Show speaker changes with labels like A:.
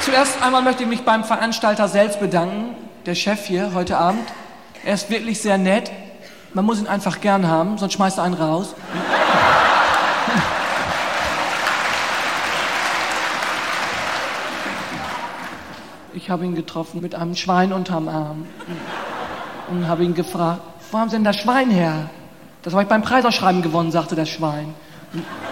A: Zuerst einmal möchte ich mich beim Veranstalter selbst bedanken, der Chef hier heute Abend. Er ist wirklich sehr nett. Man muss ihn einfach gern haben, sonst schmeißt er einen raus. Ich habe ihn getroffen mit einem Schwein unterm Arm und habe ihn gefragt, wo haben Sie denn das Schwein her? Das habe ich beim Preisausschreiben gewonnen, sagte das Schwein.